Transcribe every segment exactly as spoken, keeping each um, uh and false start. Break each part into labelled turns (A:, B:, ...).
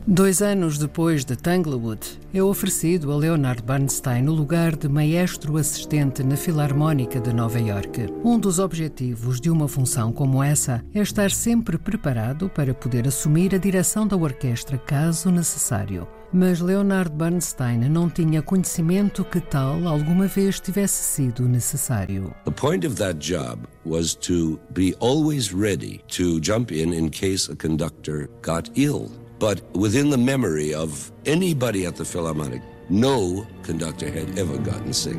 A: Dois anos depois de Tanglewood, é oferecido a Leonard Bernstein o lugar de maestro assistente na Filarmónica de Nova Iorque. Um dos objetivos de uma função como essa é estar sempre preparado para poder assumir a direção da orquestra caso necessário. Mas Leonard Bernstein não tinha conhecimento que tal alguma vez tivesse sido necessário.
B: The point of that job was to be always ready to jump in in case a conductor got ill. But within the memory of anybody at the Philharmonic, no conductor had ever gotten sick.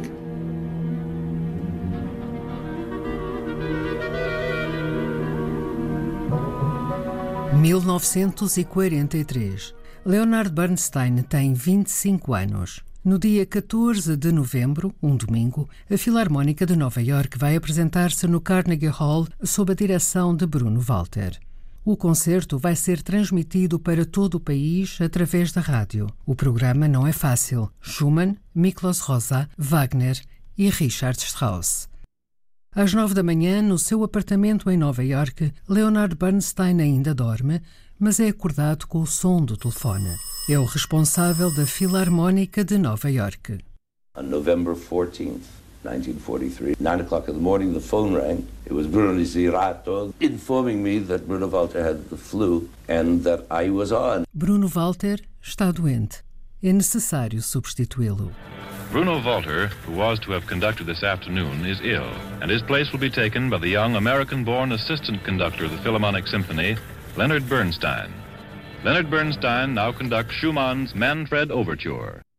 A: mil novecentos e quarenta e três. Leonard Bernstein tem vinte e cinco anos. No dia catorze de novembro, um domingo, a Filarmónica de Nova Iorque vai apresentar-se no Carnegie Hall sob a direção de Bruno Walter. O concerto vai ser transmitido para todo o país através da rádio. O programa não é fácil. Schumann, Miklos Rozsa, Wagner e Richard Strauss. Às nove da manhã, no seu apartamento em Nova Iorque, Leonard Bernstein ainda dorme, mas é acordado com o som do telefone. É o responsável da Filarmónica de Nova Iorque.
C: On November fourteenth, nineteen forty-three, nine o'clock in the morning, the phone rang. It was Bruno Lisirato informing me that Bruno Walter had the flu and that I was on.
A: Bruno Walter está doente. É necessário substituí-lo.
D: Bruno Walter, who was to have conducted this afternoon, is ill, and his place will be taken by the young American-born assistant conductor of the Philharmonic Symphony, Leonard Bernstein. Leonard Bernstein now conducts Schumann's Manfred Overture.